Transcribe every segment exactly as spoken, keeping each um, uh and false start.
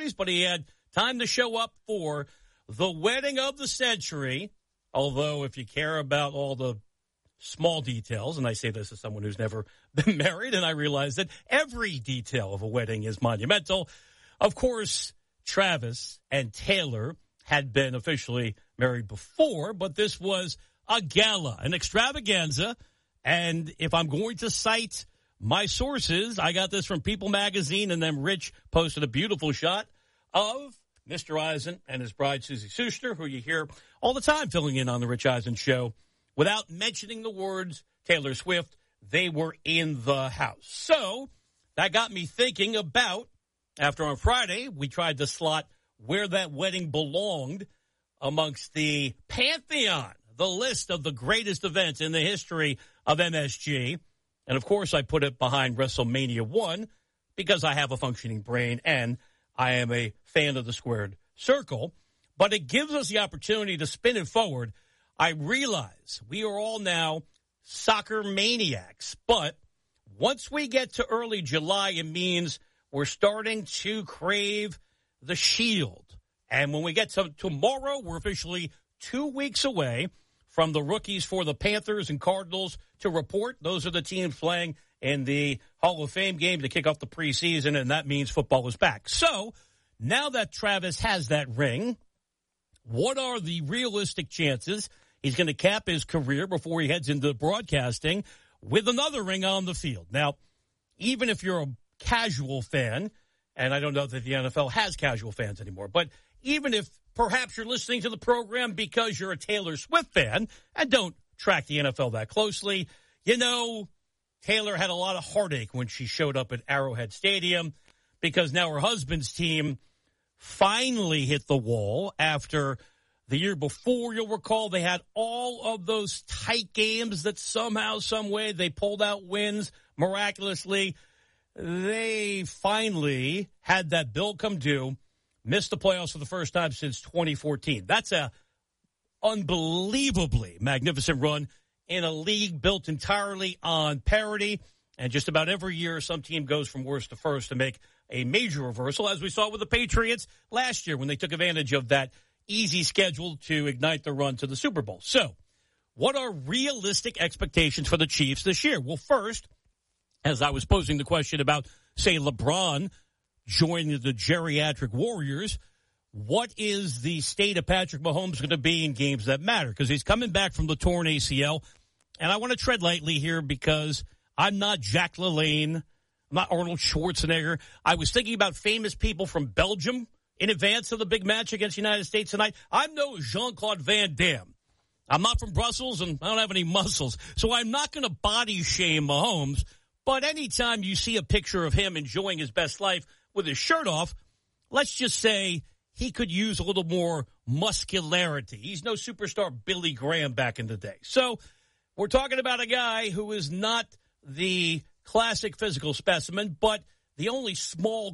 series, but he had time to show up for the wedding of the century. Although, if you care about all the small details, and I say this as someone who's never been married, and I realize that every detail of a wedding is monumental. Of course, Travis and Taylor had been officially married before, but this was a gala, an extravaganza. And if I'm going to cite my sources, I got this from People Magazine, and then Rich posted a beautiful shot of Mister Eisen and his bride, Susie Schuster, who you hear all the time filling in on the Rich Eisen Show. Without mentioning the words Taylor Swift, they were in the house. So that got me thinking about, after on Friday, we tried to slot where that wedding belonged amongst the pantheon, the list of the greatest events in the history of M S G. And, of course, I put it behind WrestleMania one because I have a functioning brain and I am a fan of the squared circle. But it gives us the opportunity to spin it forward. I realize we are all now soccer maniacs, but once we get to early July, it means we're starting to crave the Shield. And when we get to tomorrow, we're officially two weeks away from the rookies for the Panthers and Cardinals to report. Those are the teams playing in the Hall of Fame game to kick off the preseason, and that means football is back. So now that Travis has that ring, what are the realistic chances he's going to cap his career before he heads into broadcasting with another ring on the field? Now, even if you're a casual fan, and I don't know that the N F L has casual fans anymore, but even if perhaps you're listening to the program because you're a Taylor Swift fan and don't track the N F L that closely, you know, Taylor had a lot of heartache when she showed up at Arrowhead Stadium because now her husband's team finally hit the wall after the year before. You'll recall they had all of those tight games that somehow, some way, they pulled out wins miraculously. They finally had that bill come due, missed the playoffs for the first time since twenty fourteen. That's a unbelievably magnificent run in a league built entirely on parity. And just about every year, some team goes from worst to first to make a major reversal, as we saw with the Patriots last year when they took advantage of that easy schedule to ignite the run to the Super Bowl. So what are realistic expectations for the Chiefs this year? Well, first, as I was posing the question about, say, LeBron joining the geriatric Warriors, what is the state of Patrick Mahomes going to be in games that matter? Because he's coming back from the torn A C L. And I want to tread lightly here because I'm not Jack LaLanne. I'm not Arnold Schwarzenegger. I was thinking about famous people from Belgium in advance of the big match against the United States tonight. I'm no Jean-Claude Van Damme. I'm not from Brussels, and I don't have any muscles. So I'm not going to body shame Mahomes. But anytime you see a picture of him enjoying his best life with his shirt off, let's just say he could use a little more muscularity. He's no superstar Billy Graham back in the day. So we're talking about a guy who is not the classic physical specimen, but the only small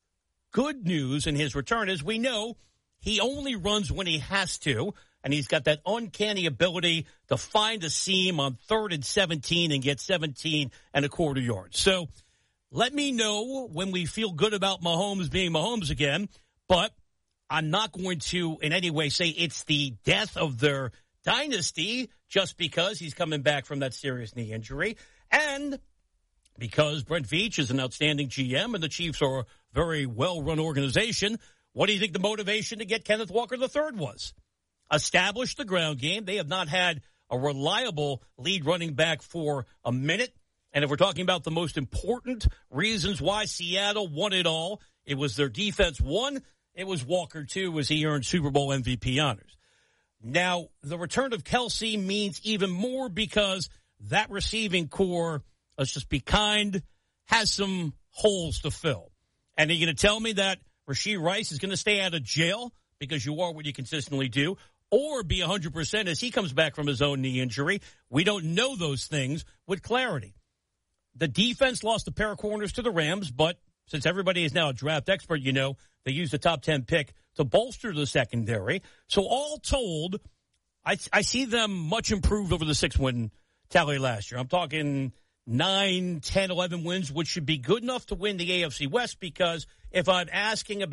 good news in his return is we know he only runs when he has to, and he's got that uncanny ability to find a seam on third and seventeen and get seventeen and a quarter yards. So let me know when we feel good about Mahomes being Mahomes again, but I'm not going to in any way say it's the death of their dynasty just because he's coming back from that serious knee injury. And because Brent Veach is an outstanding G M and the Chiefs are a very well-run organization, what do you think the motivation to get Kenneth Walker the third was? Establish the ground game. They have not had a reliable lead running back for a minute. And if we're talking about the most important reasons why Seattle won it all, it was their defense, one. It was Walker, two, as he earned Super Bowl M V P honors. Now, the return of Kelsey means even more because that receiving core, let's just be kind, has some holes to fill. And are you going to tell me that Rashee Rice is going to stay out of jail because you are what you consistently do, or be one hundred percent as he comes back from his own knee injury? We don't know those things with clarity. The defense lost a pair of corners to the Rams, but since everybody is now a draft expert, you know, they used the top ten pick to bolster the secondary. So all told, I, I see them much improved over the six-win tally last year. I'm talking nine, ten, eleven wins, which should be good enough to win the A F C West, because if I'm asking about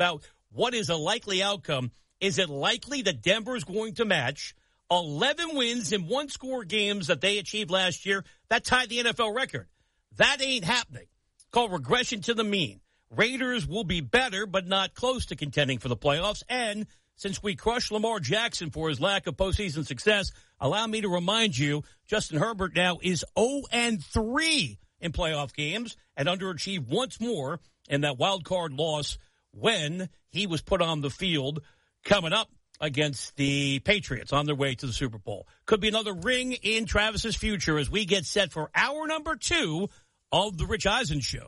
what is a likely outcome? Is it likely that Denver is going to match eleven wins in one-score games that they achieved last year? That tied the N F L record. That ain't happening. It's called regression to the mean. Raiders will be better, but not close to contending for the playoffs. And since we crushed Lamar Jackson for his lack of postseason success, allow me to remind you, Justin Herbert now is oh and three in playoff games and underachieved once more in that wild card loss when he was put on the field coming up against the Patriots on their way to the Super Bowl. Could be another ring in Travis's future as we get set for hour number two of the Rich Eisen Show.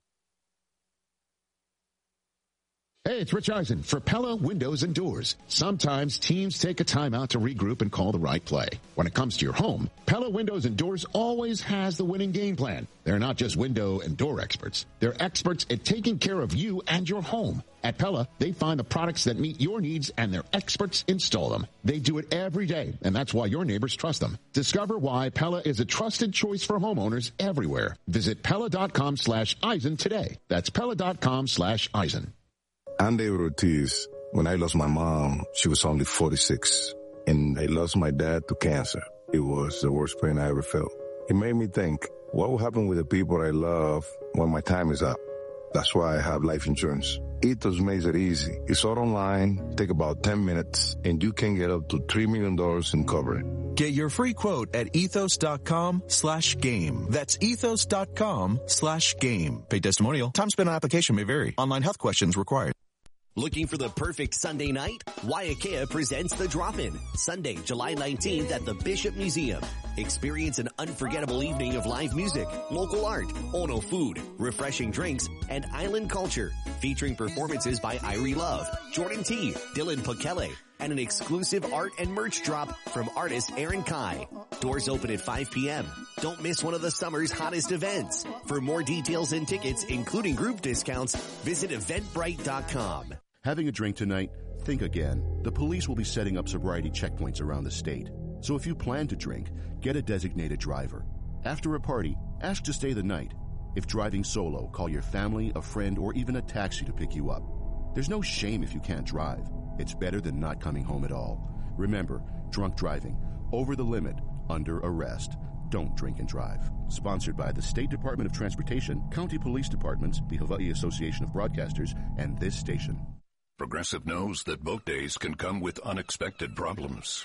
Hey, it's Rich Eisen for Pella Windows and Doors. Sometimes teams take a time out to regroup and call the right play. When it comes to your home, Pella Windows and Doors always has the winning game plan. They're not just window and door experts. They're experts at taking care of you and your home. At Pella, they find the products that meet your needs and their experts install them. They do it every day, and that's why your neighbors trust them. Discover why Pella is a trusted choice for homeowners everywhere. Visit Pella.com slash Eisen today. That's Pella.com slash Eisen. I'm David Ortiz. When I lost my mom, she was only forty-six, and I lost my dad to cancer. It was the worst pain I ever felt. It made me think, what will happen with the people I love when my time is up? That's why I have life insurance. Ethos makes it easy. It's all online, take about ten minutes, and you can get up to three million dollars in coverage. Get your free quote at ethos.com slash game. That's ethos.com slash game. Paid testimonial. Time spent on application may vary. Online health questions required. Looking for the perfect Sunday night? Waiakea presents The Drop-In, Sunday, July nineteenth at the Bishop Museum. Experience an unforgettable evening of live music, local art, Ono food, refreshing drinks, and island culture, featuring performances by Irie Love, Jordan T, Dylan Pokele, and an exclusive art and merch drop from artist Aaron Kai. Doors open at five p.m. Don't miss one of the summer's hottest events. For more details and tickets, including group discounts, visit eventbrite dot com. Having a drink tonight? Think again. The police will be setting up sobriety checkpoints around the state. So if you plan to drink, get a designated driver. After a party, ask to stay the night. If driving solo, call your family, a friend, or even a taxi to pick you up. There's no shame if you can't drive. It's better than not coming home at all. Remember, drunk driving, over the limit, under arrest. Don't drink and drive. Sponsored by the State Department of Transportation, County Police Departments, the Hawaii Association of Broadcasters, and this station. Progressive knows that boat days can come with unexpected problems.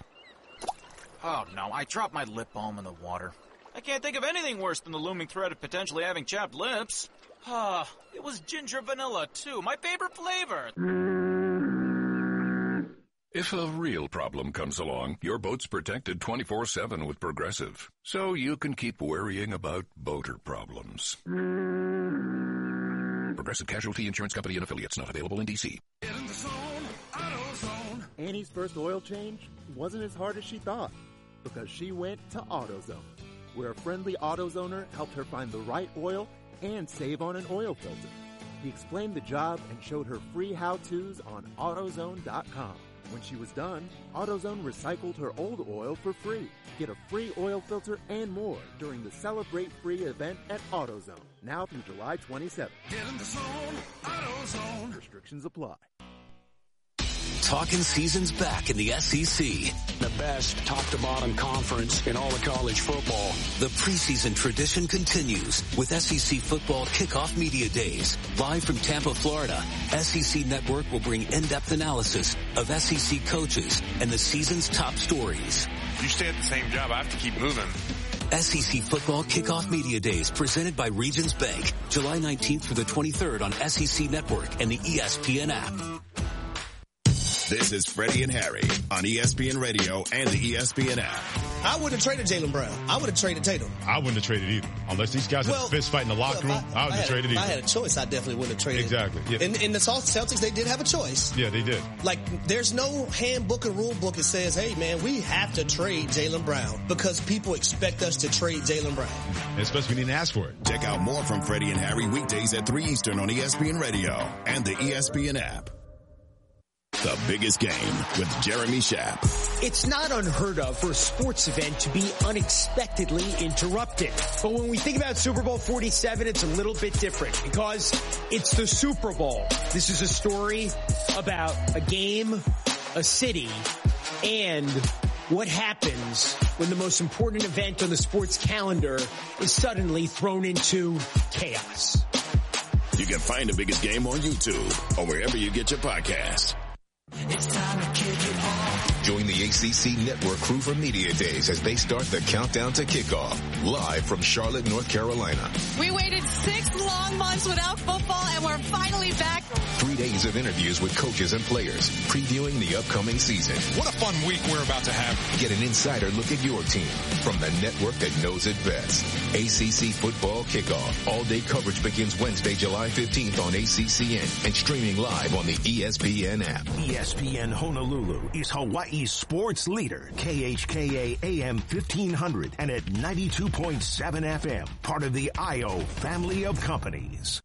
Oh, no, I dropped my lip balm in the water. I can't think of anything worse than the looming threat of potentially having chapped lips. Ah, it was ginger vanilla, too, my favorite flavor. If a real problem comes along, your boat's protected twenty-four seven with Progressive, so you can keep worrying about boater problems. Progressive Casualty Insurance Company and Affiliates, not available in D C. In the zone, AutoZone. Annie's first oil change wasn't as hard as she thought because she went to AutoZone, where a friendly AutoZoner helped her find the right oil and save on an oil filter. He explained the job and showed her free how-tos on AutoZone dot com. When she was done, AutoZone recycled her old oil for free. Get a free oil filter and more during the Celebrate Free event at AutoZone, now through July twenty-seventh. Get in the zone, AutoZone. Restrictions apply. Talking season's back in the S E C. The best top-to-bottom conference in all of college football. The preseason tradition continues with S E C Football Kickoff Media Days. Live from Tampa, Florida, S E C Network will bring in-depth analysis of S E C coaches and the season's top stories. You stay at the same job, I have to keep moving. S E C Football Kickoff Media Days presented by Regions Bank. July nineteenth through the twenty-third on S E C Network and the E S P N app. This is Freddie and Harry on E S P N Radio and the E S P N app. I wouldn't have traded Jaylen Brown. I would have traded Tatum. I wouldn't have traded either. Unless these guys well, had a fist fight in the locker room, I, I wouldn't have traded a, either. If I had a choice, I definitely wouldn't have traded. Exactly. Yeah. In, in the Celtics, they did have a choice. Yeah, they did. Like, there's no handbook or rule book that says, hey, man, we have to trade Jaylen Brown because people expect us to trade Jaylen Brown. And especially we didn't ask for it. Check out more from Freddie and Harry weekdays at three Eastern on E S P N Radio and the E S P N app. The Biggest Game with Jeremy Schaap. It's not unheard of for a sports event to be unexpectedly interrupted. But when we think about Super Bowl forty-seven, it's a little bit different because it's the Super Bowl. This is a story about a game, a city, and what happens when the most important event on the sports calendar is suddenly thrown into chaos. You can find The Biggest Game on YouTube or wherever you get your podcast. It's time to kick it off. Join the A C C Network crew for Media Days as they start the countdown to kickoff. Live from Charlotte, North Carolina. We waited six long months without football, and we're finally back. Three days of interviews with coaches and players, previewing the upcoming season. What a fun week we're about to have. Get an insider look at your team from the network that knows it best. A C C Football Kickoff. All-day coverage begins Wednesday, July fifteenth on A C C N and streaming live on the E S P N app. E S P N Honolulu is Hawaii's sports leader. K H K A A M fifteen hundred and at ninety-two point seven F M. Part of the I O family of companies.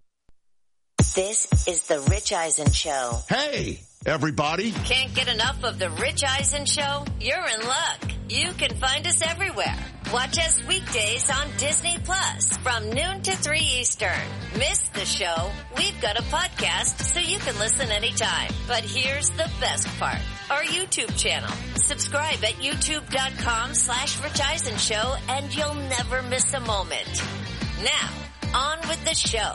This is the Rich Eisen Show. Hey, everybody. Can't get enough of the Rich Eisen Show? You're in luck. You can find us everywhere. Watch us weekdays on Disney Plus from noon to three Eastern. Miss the show? We've got a podcast so you can listen anytime. But here's the best part. Our YouTube channel. Subscribe at youtube.com slash Rich Eisen Show and you'll never miss a moment. Now, on with the show.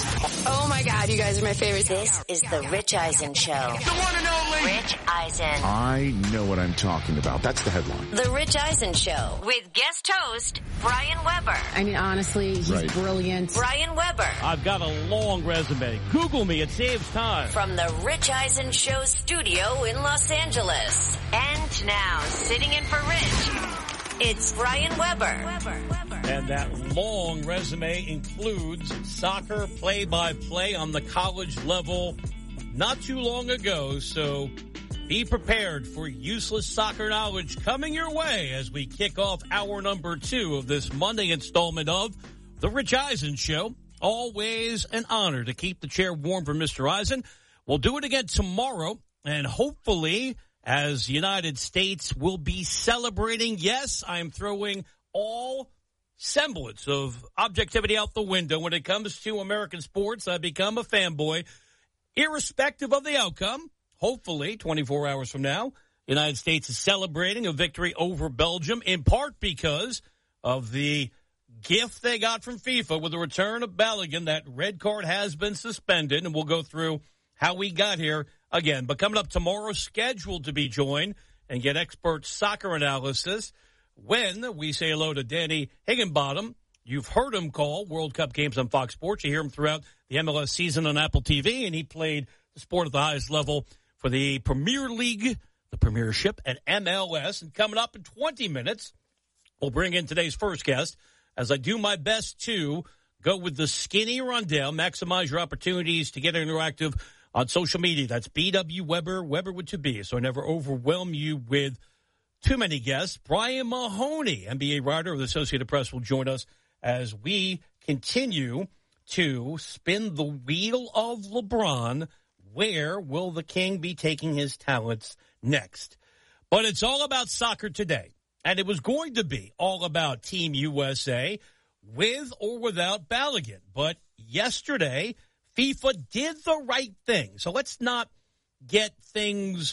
Oh my God, you guys are my favorite. This is the Rich Eisen Show. The one and only Rich Eisen. I know what I'm talking about. That's the headline. The Rich Eisen Show with guest host Brian Weber. I mean, honestly, he's Right. brilliant. Brian Weber. I've got a long resume. Google me. It saves time. From the Rich Eisen Show studio in Los Angeles. And now, sitting in for Rich, it's Brian Weber. And that long resume includes soccer play-by-play on the college level not too long ago. So be prepared for useless soccer knowledge coming your way as we kick off hour number two of this Monday installment of The Rich Eisen Show. Always an honor to keep the chair warm for Mister Eisen. We'll do it again tomorrow, and hopefully, as the United States will be celebrating, yes, I am throwing all semblance of objectivity out the window when it comes to American sports. I become a fanboy, irrespective of the outcome. Hopefully, twenty-four hours from now, the United States is celebrating a victory over Belgium, in part because of the gift they got from FIFA with the return of Balogun. That red card has been suspended, and we'll go through how we got here again. But coming up tomorrow, scheduled to be joined and get expert soccer analysis when we say hello to Danny Higginbottom. You've heard him call World Cup games on Fox Sports. You hear him throughout the M L S season on Apple T V, and he played the sport at the highest level for the Premier League, the Premiership, and M L S. And coming up in twenty minutes, we'll bring in today's first guest as I do my best to go with the skinny rundown, maximize your opportunities to get interactive on social media. That's B W Weber, Weber with two B's, so I never overwhelm you with too many guests. Brian Mahoney, N B A writer of the Associated Press, will join us as we continue to spin the wheel of LeBron. Where will the King be taking his talents next? But it's all about soccer today. And it was going to be all about Team U S A with or without Balogun. But yesterday, FIFA did the right thing. So let's not get things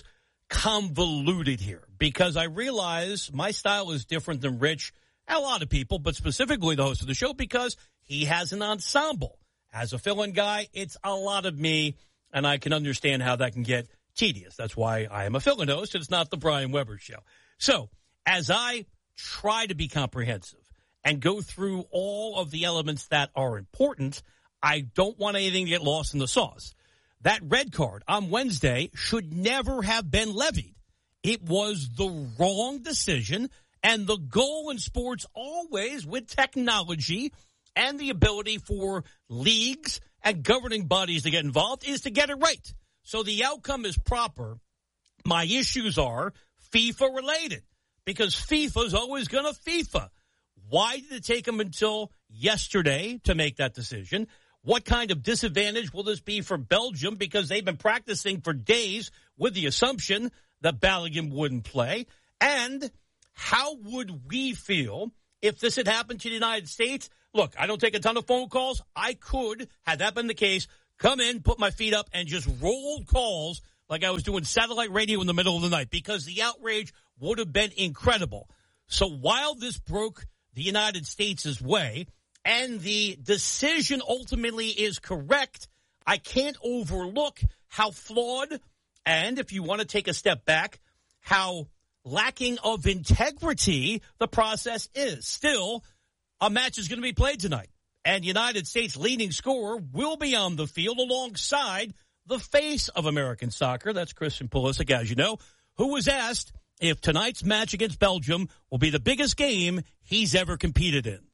convoluted here, because I realize my style is different than Rich and a lot of people, but specifically the host of the show, because he has an ensemble. As a fill-in guy, it's a lot of me, and I can understand how that can get tedious. That's why I am a fill-in host. It's not the Brian Weber show. So as I try to be comprehensive and go through all of the elements that are important, I don't want anything to get lost in the sauce. That red card on Wednesday should never have been levied. It was the wrong decision, and the goal in sports always, with technology and the ability for leagues and governing bodies to get involved, is to get it right. So the outcome is proper. My issues are FIFA related, because FIFA's always going to FIFA. Why did it take them until yesterday to make that decision? What kind of disadvantage will this be for Belgium? Because they've been practicing for days with the assumption that Balogun wouldn't play. And how would we feel if this had happened to the United States? Look, I don't take a ton of phone calls. I could, had that been the case, come in, put my feet up, and just roll calls like I was doing satellite radio in the middle of the night, because the outrage would have been incredible. So while this broke the United States' way, and the decision ultimately is correct, I can't overlook how flawed, and if you want to take a step back, how lacking of integrity the process is. Still, a match is going to be played tonight, and United States' leading scorer will be on the field alongside the face of American soccer. That's Christian Pulisic, as you know, who was asked if tonight's match against Belgium will be the biggest game he's ever competed in.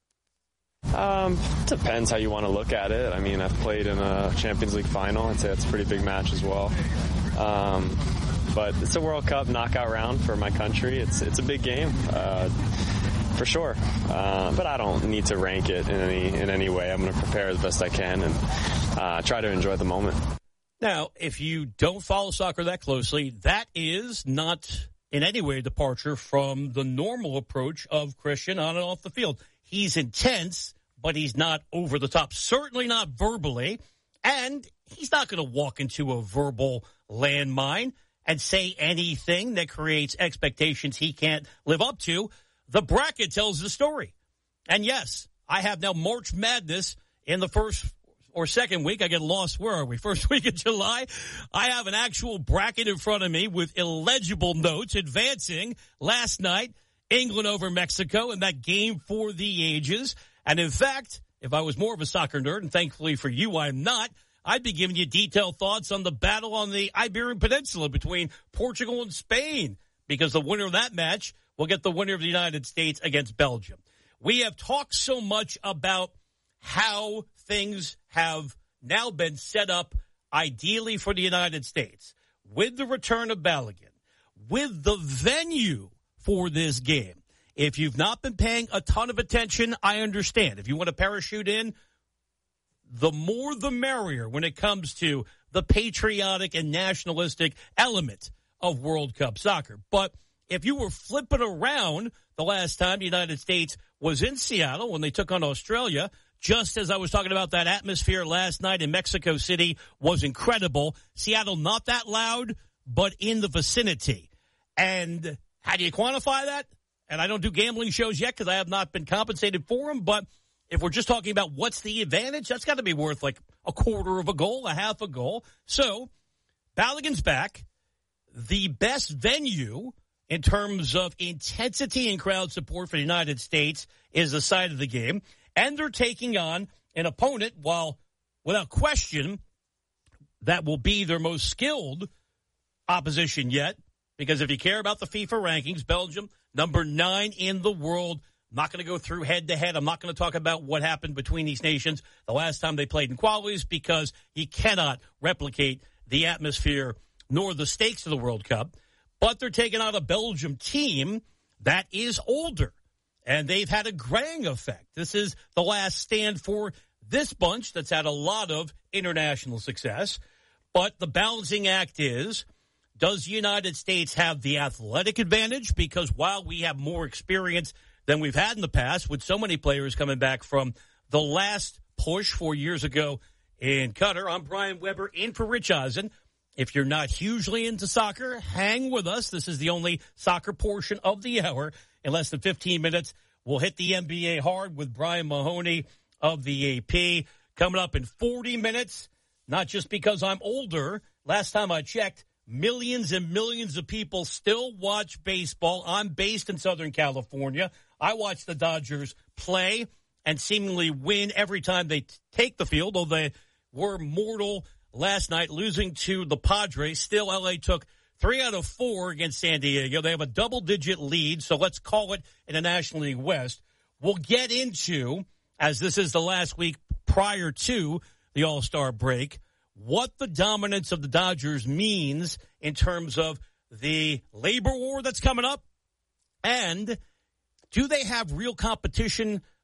Um, depends how you want to look at it. I mean, I've played in a Champions League final. I'd say it's a pretty big match as well. Um, but it's a World Cup knockout round for my country. It's it's a big game, uh, for sure. Uh, but I don't need to rank it in any in any way. I'm going to prepare as best I can and uh, try to enjoy the moment. Now, if you don't follow soccer that closely, that is not in any way a departure from the normal approach of Christian on and off the field. He's intense, but he's not over the top, certainly not verbally, and he's not going to walk into a verbal landmine and say anything that creates expectations he can't live up to. The bracket tells the story. And yes, I have now March Madness in the first or second week. I get lost. Where are we? First week of July. I have an actual bracket in front of me with illegible notes advancing last night. England over Mexico in that game for the ages. And in fact, if I was more of a soccer nerd, and thankfully for you, I'm not, I'd be giving you detailed thoughts on the battle on the Iberian Peninsula between Portugal and Spain, because the winner of that match will get the winner of the United States against Belgium. We have talked so much about how things have now been set up ideally for the United States with the return of Balogun, with the venue for this game. If you've not been paying a ton of attention, I understand. If you want to parachute in, the more the merrier when it comes to the patriotic and nationalistic element of World Cup soccer. But if you were flipping around the last time the United States was in Seattle when they took on Australia, just as I was talking about, that atmosphere last night in Mexico City was incredible. Seattle not that loud, but in the vicinity. And how do you quantify that? And I don't do gambling shows yet because I have not been compensated for them. But if we're just talking about what's the advantage, that's got to be worth like a quarter of a goal, a half a goal. So Balogun's back. The best venue in terms of intensity and crowd support for the United States is the site of the game. And they're taking on an opponent, while without question, that will be their most skilled opposition yet. Because if you care about the FIFA rankings, Belgium, number nine in the world. I'm not going to go through head-to-head. I'm not going to talk about what happened between these nations the last time they played in qualities, because you cannot replicate the atmosphere nor the stakes of the World Cup. But they're taking out a Belgium team that is older, and they've had a graying effect. This is the last stand for this bunch that's had a lot of international success. But the balancing act is, does the United States have the athletic advantage? Because while we have more experience than we've had in the past, with so many players coming back from the last push four years ago in Qatar, I'm Brian Weber in for Rich Eisen. If you're not hugely into soccer, hang with us. This is the only soccer portion of the hour. In less than fifteen minutes, we'll hit the N B A hard with Brian Mahoney of the A P. Coming up in forty minutes, not just because I'm older. Last time I checked, millions and millions of people still watch baseball. I'm based in Southern California. I watch the Dodgers play and seemingly win every time they t- take the field, though they were mortal last night, losing to the Padres. Still, L A took three out of four against San Diego. They have a double-digit lead, so let's call it in the National League West. We'll get into, as this is the last week prior to the All-Star break, what the dominance of the Dodgers means in terms of the labor war that's coming up, and do they have real competition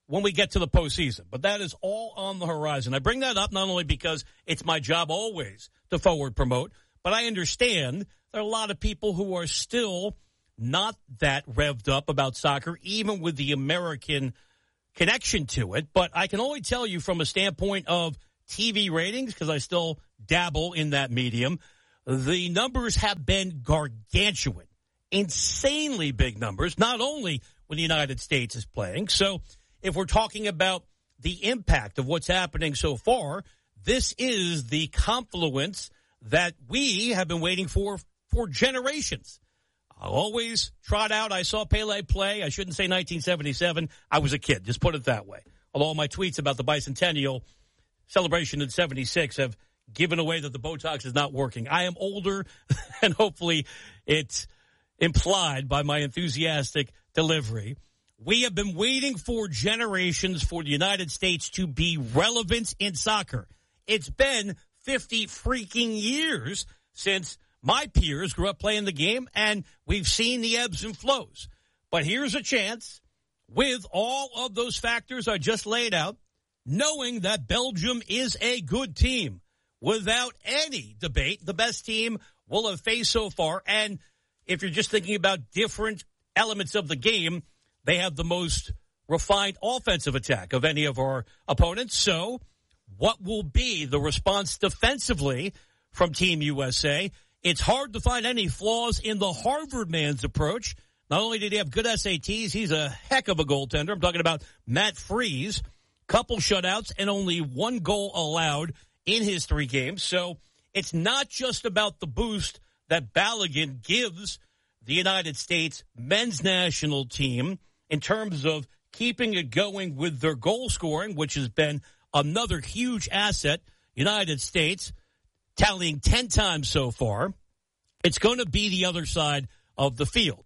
when we get to the postseason. But that is all on the horizon. I bring that up not only because it's my job always to forward promote, but I understand there are a lot of people who are still not that revved up about soccer, even with the American connection to it. But I can only tell you from a standpoint of T V ratings, because I still dabble in that medium, the numbers have been gargantuan, insanely big numbers, not only when the United States is playing. So if we're talking about the impact of what's happening so far, this is the confluence that we have been waiting for for generations. I'll always trot out, I saw Pele play. I shouldn't say nineteen seventy-seven. I was a kid. Just put it that way. Although my tweets about the bicentennial celebration in seventy-six have given away that the Botox is not working. I am older, and hopefully it's implied by my enthusiastic delivery. We have been waiting for generations for the United States to be relevant in soccer. It's been fifty freaking years since my peers grew up playing the game, and we've seen the ebbs and flows. But here's a chance, with all of those factors I just laid out, knowing that Belgium is a good team, without any debate, the best team we'll have faced so far. And if you're just thinking about different elements of the game, they have the most refined offensive attack of any of our opponents. So what will be the response defensively from Team U S A? It's hard to find any flaws in the Harvard man's approach. Not only did he have good S A Ts, he's a heck of a goaltender. I'm talking about Matt Freese. Couple shutouts and only one goal allowed in his three games. So it's not just about the boost that Balogun gives the United States men's national team in terms of keeping it going with their goal scoring, which has been another huge asset. United States tallying ten times so far. It's going to be the other side of the field.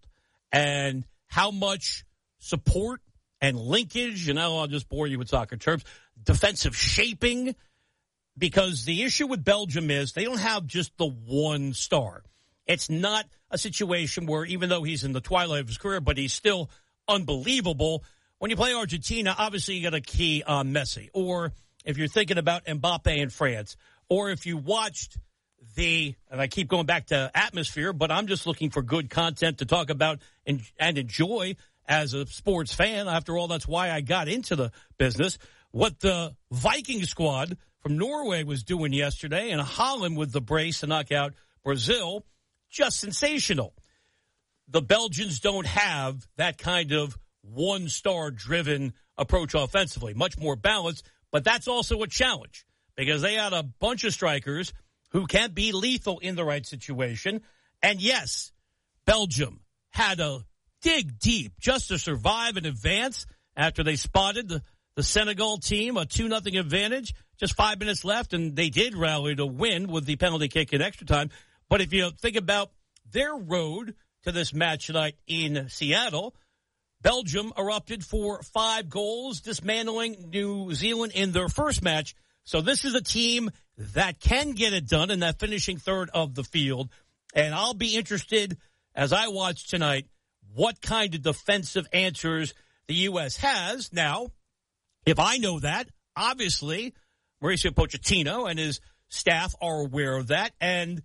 And how much support and linkage, and now I'll just bore you with soccer terms, defensive shaping, because the issue with Belgium is they don't have just the one star. It's not a situation where, even though he's in the twilight of his career, but he's still unbelievable. When you play Argentina, obviously you got a key on Messi. Or if you're thinking about Mbappe in France, or if you watched the, and I keep going back to atmosphere, but I'm just looking for good content to talk about and, and enjoy as a sports fan. After all, that's why I got into the business. What the Viking squad from Norway was doing yesterday, and Holland with the brace to knock out Brazil, just sensational. The Belgians don't have that kind of one-star driven approach offensively, much more balanced, but that's also a challenge because they had a bunch of strikers who can be lethal in the right situation. And yes, Belgium had to dig deep just to survive and advance after they spotted the, the Senegal team, a two nothing advantage, just five minutes left, and they did rally to win with the penalty kick in extra time. But if you think about their road to this match tonight in Seattle, Belgium erupted for five goals, dismantling New Zealand in their first match. So this is a team that can get it done in that finishing third of the field. And I'll be interested, as I watch tonight, what kind of defensive answers the U S has. Now, if I know that, obviously, Mauricio Pochettino and his staff are aware of that. And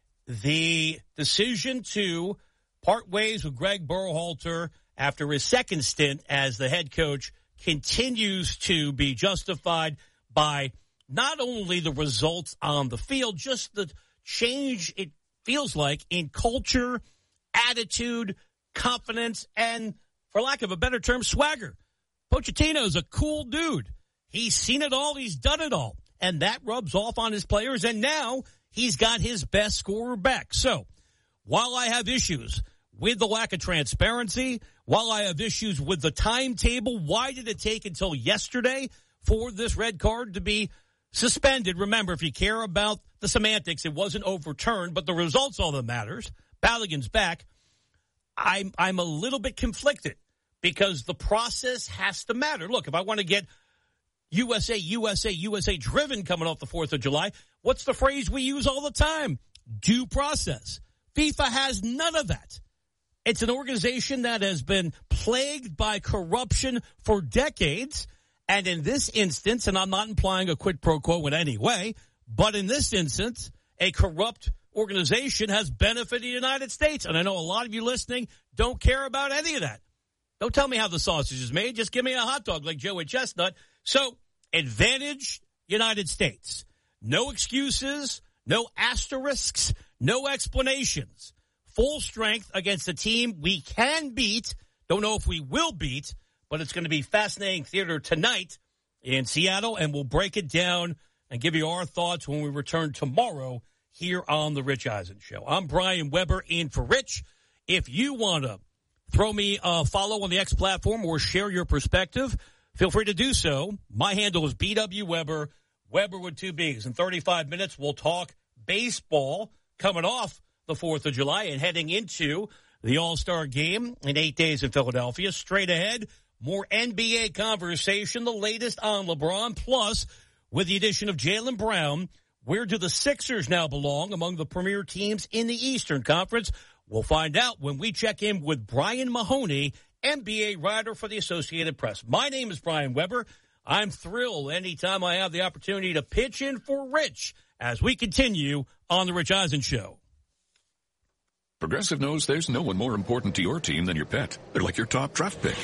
the decision to part ways with Greg Berhalter after his second stint as the head coach continues to be justified by not only the results on the field, just the change it feels like in culture, attitude, confidence, and, for lack of a better term, swagger. Pochettino's a cool dude. He's seen it all. He's done it all. And that rubs off on his players. And now he's got his best scorer back. So while I have issues with the lack of transparency, while I have issues with the timetable, why did it take until yesterday for this red card to be suspended? Remember, if you care about the semantics, it wasn't overturned, but the result's all that matters. Balogun's back. I'm, I'm a little bit conflicted because the process has to matter. Look, if I want to get U S A, U S A, U S A driven coming off the fourth of July, what's the phrase we use all the time? Due process. FIFA has none of that. It's an organization that has been plagued by corruption for decades, And in this instance, and I'm not implying a quid pro quo in any way, but in this instance, a corrupt organization has benefited the United States. And I know a lot of you listening don't care about any of that. Don't tell me how the sausage is made. Just give me a hot dog like Joey Chestnut. So, advantage United States. No excuses, no asterisks, no explanations. Full strength against a team we can beat. Don't know if we will beat, but it's going to be fascinating theater tonight in Seattle, and we'll break it down and give you our thoughts when we return tomorrow here on The Rich Eisen Show. I'm Brian Weber in for Rich. If you want to throw me a follow on the X platform or share your perspective, feel free to do so. My handle is B W Weber, Weber with two B's. In thirty-five minutes, we'll talk baseball coming off the fourth of July and heading into the All-Star game in eight days in Philadelphia. Straight ahead, more N B A conversation, the latest on LeBron, plus with the addition of Jaylen Brown, where do the Sixers now belong among the premier teams in the Eastern Conference? We'll find out when we check in with Brian Mahoney, N B A writer for the Associated Press. My name is Brian Weber. I'm thrilled anytime I have the opportunity to pitch in for Rich as we continue on The Rich Eisen Show. Progressive knows there's no one more important to your team than your pet. They're like your top draft pick.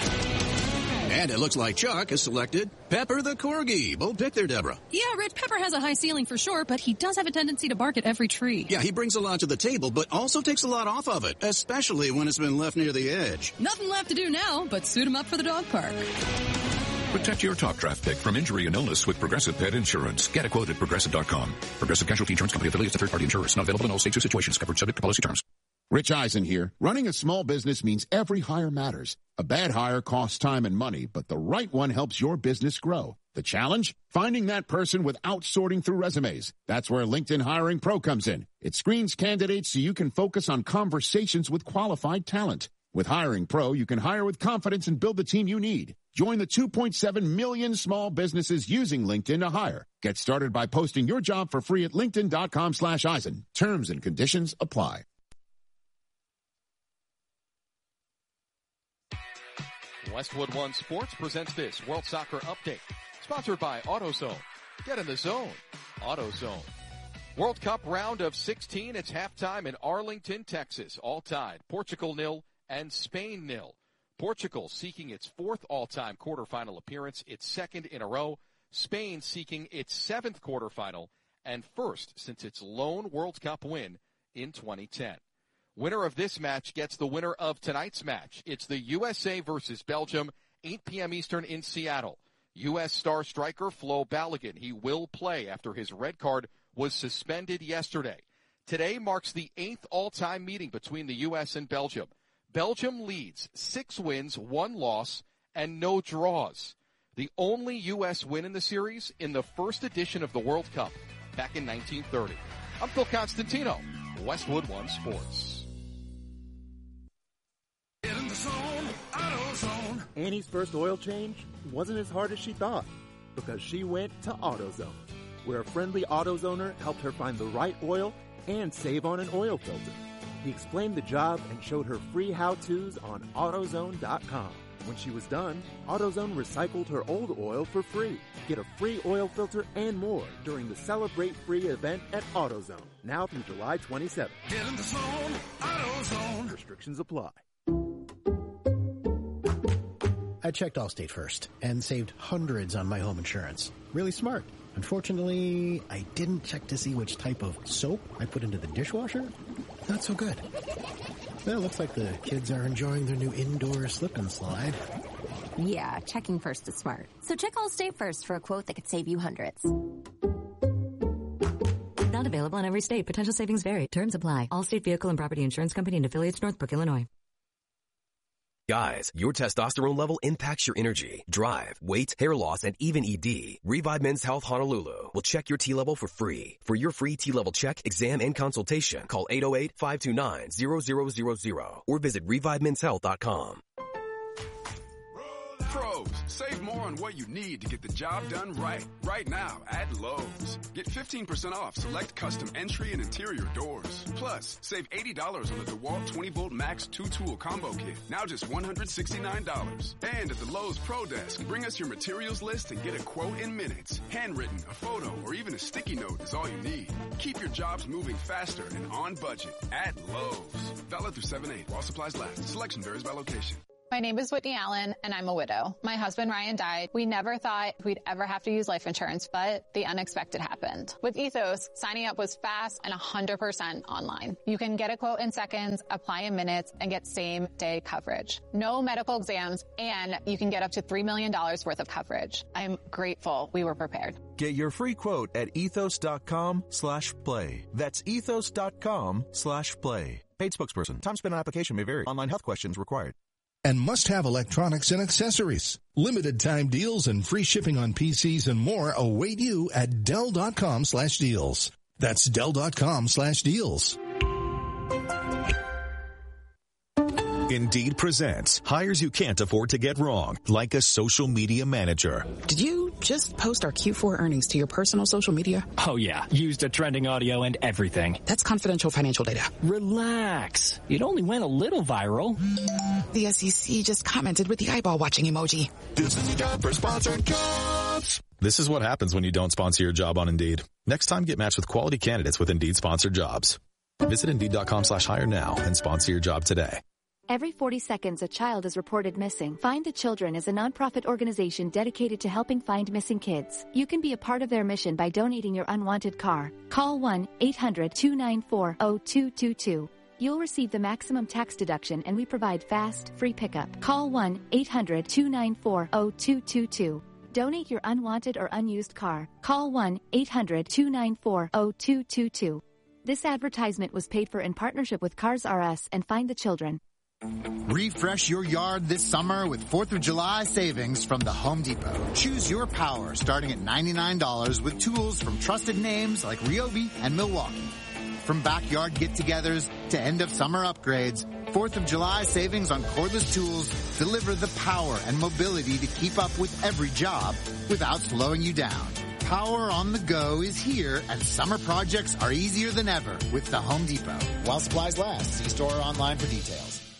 And it looks like Chuck has selected Pepper the Corgi. Bold pick there, Deborah. Yeah, Rich, Pepper has a high ceiling for sure, but he does have a tendency to bark at every tree. Yeah, he brings a lot to the table, but also takes a lot off of it, especially when it's been left near the edge. Nothing left to do now but suit him up for the dog park. Protect your top draft pick from injury and illness with Progressive Pet Insurance. Get a quote at Progressive dot com. Progressive Casualty Insurance Company affiliates of third-party insurers. Not available in all states or situations. Covered subject to policy terms. Rich Eisen here. Running a small business means every hire matters. A bad hire costs time and money, but the right one helps your business grow. The challenge? Finding that person without sorting through resumes. That's where LinkedIn Hiring Pro comes in. It screens candidates so you can focus on conversations with qualified talent. With Hiring Pro, you can hire with confidence and build the team you need. Join the two point seven million small businesses using LinkedIn to hire. Get started by posting your job for free at linkedin dot com slash Eisen. Terms and conditions apply. Westwood One Sports presents this World Soccer Update, sponsored by AutoZone. Get in the zone. AutoZone. World Cup round of sixteen. It's halftime in Arlington, Texas. All tied. Portugal nil and Spain nil. Portugal seeking its fourth all-time quarterfinal appearance, its second in a row. Spain seeking its seventh quarterfinal and first since its lone World Cup win in twenty ten. Winner of this match gets the winner of tonight's match. It's the U S A versus Belgium, eight p.m. Eastern in Seattle. U S star striker Flo Balogun. He will play after his red card was suspended yesterday. Today marks the eighth all-time meeting between the U S and Belgium. Belgium leads six wins, one loss, and no draws. The only U S win in the series in the first edition of the World Cup back in nineteen thirty. I'm Phil Constantino, Westwood One Sports. In the zone, AutoZone. Annie's first oil change wasn't as hard as she thought because she went to AutoZone, where a friendly AutoZoner helped her find the right oil and save on an oil filter. He explained the job and showed her free how-tos on AutoZone dot com. When she was done, AutoZone recycled her old oil for free. Get a free oil filter and more during the Celebrate Free event at AutoZone, now through July twenty-seventh. Get in the zone, AutoZone. Restrictions apply. I checked Allstate first and saved hundreds on my home insurance. Really smart. Unfortunately, I didn't check to see which type of soap I put into the dishwasher. Not so good. Well, looks like the kids are enjoying their new indoor slip and slide. Yeah, checking first is smart. So check Allstate first for a quote that could save you hundreds. Not available in every state. Potential savings vary. Terms apply. Allstate Vehicle and Property Insurance Company and affiliates, Northbrook, Illinois. Guys, your testosterone level impacts your energy, drive, weight, hair loss, and even E D. Revive Men's Health Honolulu will check your T-level for free. For your free T-level check, exam, and consultation, call eight oh eight, five two nine, zero zero zero zero or visit revive men's health dot com. Pros, Lowe's. Save more on what you need to get the job done right. Right now at Lowe's. Get fifteen percent off select custom entry and interior doors. Plus, save eighty dollars on the DeWalt twenty volt Max two tool combo kit. Now just one hundred sixty-nine dollars. And at the Lowe's Pro Desk, bring us your materials list and get a quote in minutes. Handwritten, a photo, or even a sticky note is all you need. Keep your jobs moving faster and on budget at Lowe's. Valid through seven eight while supplies last. Selection varies by location. My name is Whitney Allen, and I'm a widow. My husband, Ryan, died. We never thought we'd ever have to use life insurance, but the unexpected happened. With Ethos, signing up was fast and one hundred percent online. You can get a quote in seconds, apply in minutes, and get same-day coverage. No medical exams, and you can get up to three million dollars worth of coverage. I'm grateful we were prepared. Get your free quote at ethos.com slash play. That's ethos.com slash play. Paid spokesperson. Time spent on application may vary. Online health questions required. And must-have electronics and accessories. Limited time deals and free shipping on P Cs and more await you at Dell.com slash deals. That's Dell.com slash deals. Indeed presents hires you can't afford to get wrong, like a social media manager. Did you just post our Q four earnings to your personal social media? Oh yeah, used a trending audio and everything. That's confidential financial data. Relax. It only went a little viral. The S E C just commented with the eyeball watching emoji. This is the job for sponsored jobs. This is what happens when you don't sponsor your job on Indeed. Next time, get matched with quality candidates with Indeed sponsored jobs. Visit Indeed.com slash hire now and sponsor your job today. Every forty seconds, a child is reported missing. Find the Children is a nonprofit organization dedicated to helping find missing kids. You can be a part of their mission by donating your unwanted car. Call one eight hundred two nine four zero two two two. You'll receive the maximum tax deduction, and we provide fast, free pickup. Call one eight hundred two nine four zero two two two. Donate your unwanted or unused car. Call one eight hundred two nine four zero two two two. This advertisement was paid for in partnership with Cars R Us and Find the Children. Refresh your yard this summer with fourth of July savings from the Home Depot. Choose your power starting at ninety-nine dollars with tools from trusted names like Ryobi and Milwaukee. From backyard get-togethers to end-of-summer upgrades, fourth of July savings on cordless tools deliver the power and mobility to keep up with every job without slowing you down. Power on the go is here, and summer projects are easier than ever with the Home Depot. While supplies last, see store or online for details.